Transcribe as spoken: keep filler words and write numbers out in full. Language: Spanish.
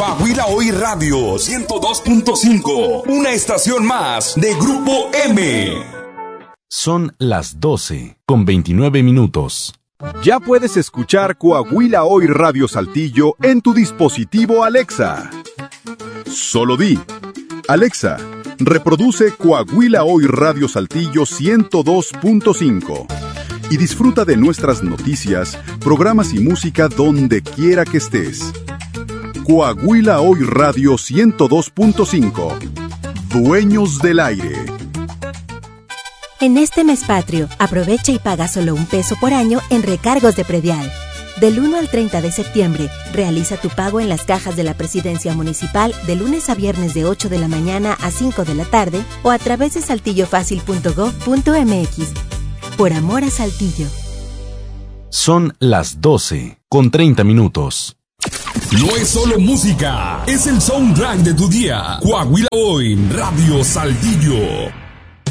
Coahuila Hoy Radio ciento dos punto cinco, una estación más de Grupo M. Son las doce con veintinueve minutos. Ya puedes escuchar Coahuila Hoy Radio Saltillo en tu dispositivo Alexa. Solo di: Alexa, reproduce Coahuila Hoy Radio Saltillo ciento dos punto cinco y disfruta de nuestras noticias, programas y música donde quiera que estés. Coahuila Hoy Radio ciento dos punto cinco. Dueños del aire. En este mes patrio, aprovecha y paga solo un peso por año en recargos de predial. Del uno al treinta de septiembre, realiza tu pago en las cajas de la Presidencia Municipal de lunes a viernes de ocho de la mañana a cinco de la tarde o a través de saltillo fácil punto gob punto m x. Por amor a Saltillo. Son las doce con treinta minutos. No es solo música, es el soundtrack de tu día. Coahuila Hoy Radio Saltillo.